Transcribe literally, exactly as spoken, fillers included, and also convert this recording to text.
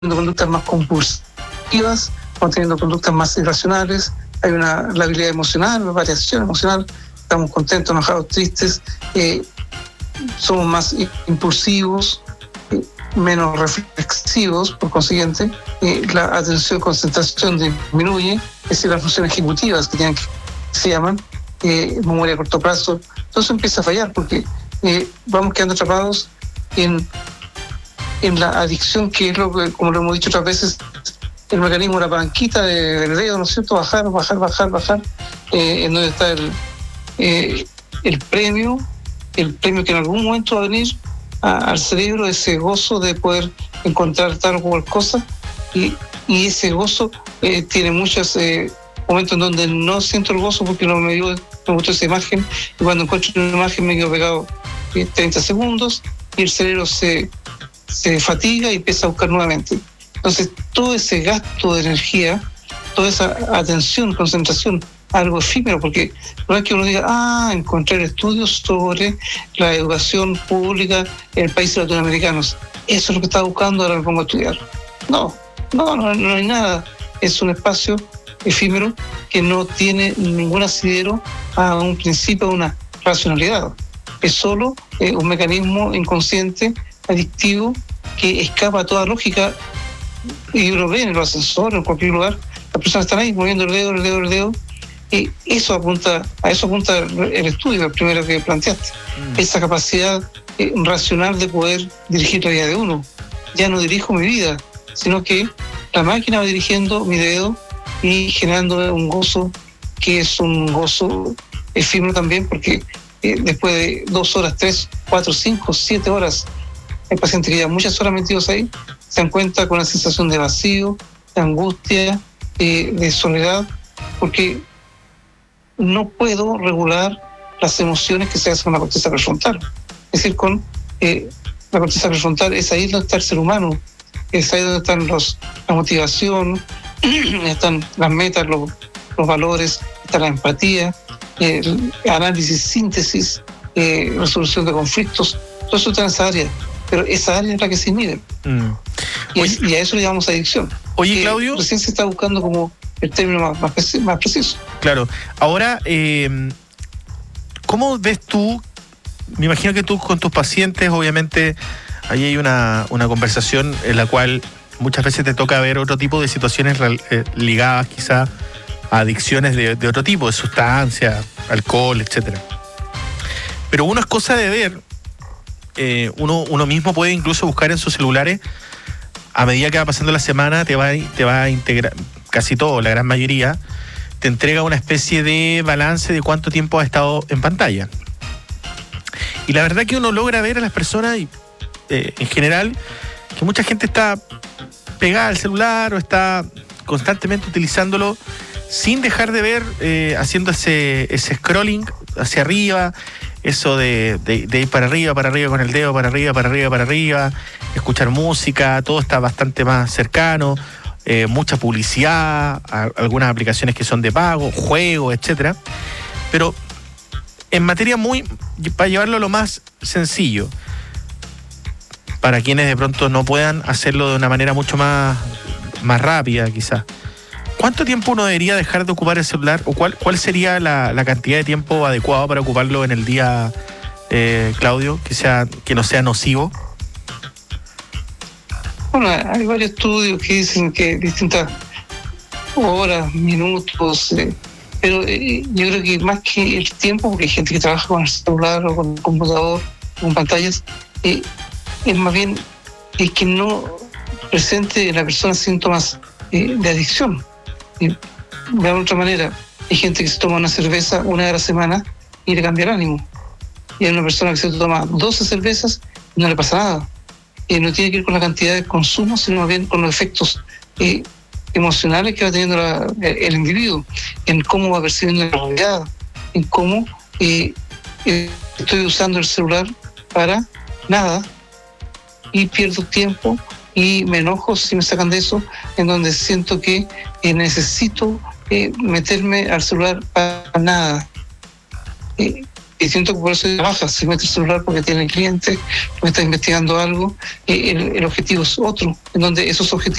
conductas más compulsivas, vamos teniendo conductas más irracionales, hay una labilidad emocional, una variación emocional, estamos contentos, enojados, tristes, eh, somos más impulsivos, eh, menos reflexivos, por consiguiente, eh, la atención y concentración disminuye, es decir, las funciones ejecutivas que, tienen que se llaman, eh, memoria a corto plazo, todo eso empieza a fallar porque eh, vamos quedando atrapados en, en la adicción, que es lo que, como lo hemos dicho otras veces, el mecanismo de la palanquita del dedo, ¿no es cierto? Bajar, bajar, bajar, bajar, eh, en donde está el, eh, el premio, el premio que en algún momento va a venir a, al cerebro, ese gozo de poder encontrar tal o cual cosa, y, y ese gozo eh, tiene muchos eh, momentos en donde no siento el gozo porque no me, dio, me gustó esa imagen, y cuando encuentro una imagen me quedo pegado eh, treinta segundos y el cerebro se, se fatiga y empieza a buscar nuevamente. Entonces, todo ese gasto de energía, toda esa atención, concentración, algo efímero, porque no es que uno diga, ah, encontré estudios sobre la educación pública en países latinoamericanos. Eso es lo que estaba buscando, ahora me pongo a estudiar. No, no, no, no hay nada. Es un espacio efímero que no tiene ningún asidero a un principio, a una racionalidad. Es solo eh, un mecanismo inconsciente, adictivo, que escapa a toda lógica. Y uno ve en el ascensor, en cualquier lugar, las personas están ahí moviendo el dedo, el dedo, el dedo. Y eso apunta, a eso apunta el estudio, el primero que planteaste. Mm. Esa capacidad eh, racional de poder dirigir la vida de uno. Ya no dirijo mi vida, sino que la máquina va dirigiendo mi dedo y generando un gozo que es un gozo efímero también, porque eh, después de dos horas, tres, cuatro, cinco, siete horas, hay pacientes que llevan muchas horas metidos ahí, se dan cuenta con una sensación de vacío, de angustia, eh, de soledad, porque no puedo regular las emociones que se hacen con la corteza prefrontal. Es decir, con eh, la corteza prefrontal es ahí donde está el ser humano, es ahí donde están los, la motivación, están las metas, los, los valores, está la empatía, el análisis, síntesis, eh, resolución de conflictos, todo eso está en esa área. Pero esa área es la que se mide. Mm. Y, es, y a eso le llamamos adicción. Oye, Claudio. Recién se está buscando como el término más, más, más preciso. Claro. Ahora, eh, ¿cómo ves tú? Me imagino que tú con tus pacientes, obviamente, ahí hay una, una conversación en la cual muchas veces te toca ver otro tipo de situaciones eh, ligadas quizá a adicciones de, de otro tipo, de sustancia, alcohol, etcétera. Pero uno es cosa de ver. Eh, uno, uno mismo puede incluso buscar en sus celulares, a medida que va pasando la semana, te va, te va a integrar, casi todo, la gran mayoría, te entrega una especie de balance de cuánto tiempo ha estado en pantalla. Y la verdad que uno logra ver a las personas, y, eh, en general, que mucha gente está pegada al celular o está constantemente utilizándolo sin dejar de ver, eh, haciendo ese, ese scrolling hacia arriba, eso de, de, de ir para arriba, para arriba con el dedo, para arriba, para arriba, para arriba, escuchar música, todo está bastante más cercano, eh, mucha publicidad, a, algunas aplicaciones que son de pago, juegos, etcétera. Pero en materia muy, para llevarlo a lo más sencillo, para quienes de pronto no puedan hacerlo de una manera mucho más, más rápida quizás, ¿cuánto tiempo uno debería dejar de ocupar el celular? ¿O cuál, cuál sería la, la cantidad de tiempo adecuado para ocuparlo en el día, eh, Claudio, que sea, que no sea nocivo? Bueno, hay varios estudios que dicen que distintas horas, minutos, eh, pero eh, yo creo que más que el tiempo, porque hay gente que trabaja con el celular o con el computador, con pantallas, eh, es más bien el que no presente en la persona síntomas eh, de adicción. De otra manera, hay gente que se toma una cerveza una vez a la semana y le cambia el ánimo. Y hay una persona que se toma doce cervezas y no le pasa nada. Eh, no tiene que ver con la cantidad de consumo, sino más bien con los efectos eh, emocionales que va teniendo la, el individuo, en cómo va percibiendo la realidad, en cómo eh, eh, estoy usando el celular para nada y pierdo tiempo y me enojo si me sacan de eso, en donde siento que eh, necesito eh, meterme al celular para nada. Eh, Y siento que por eso trabaja, se mete el celular porque tiene cliente, me está investigando algo, eh, el, el objetivo es otro, en donde esos objetivos